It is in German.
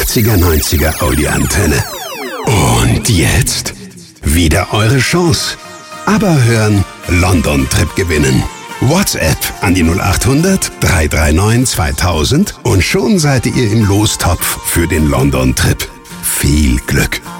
80er, 90er Audi-Antenne. Und jetzt wieder eure Chance. Aber hören, London-Trip gewinnen. WhatsApp an die 0800 339 2000 und schon seid ihr im Lostopf für den London-Trip. Viel Glück!